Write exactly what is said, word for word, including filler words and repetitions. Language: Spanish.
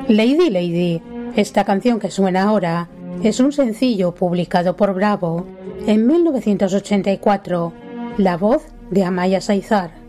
Lady Lady, esta canción que suena ahora, es un sencillo publicado por Bravo en mil novecientos ochenta y cuatro, la voz de Amaya Saizar.